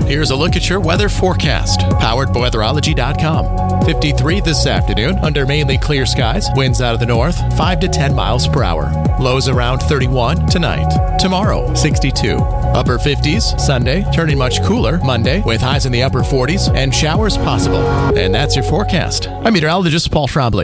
Here's a look at your weather forecast, powered by weatherology.com. 53 this afternoon under mainly clear skies, winds out of the north, 5 to 10 miles per hour. Lows around 31 tonight. Tomorrow, 62. Upper 50s, Sunday, turning much cooler Monday with highs in the upper 40s and showers possible. And that's your forecast. I'm meteorologist Paul Trombley.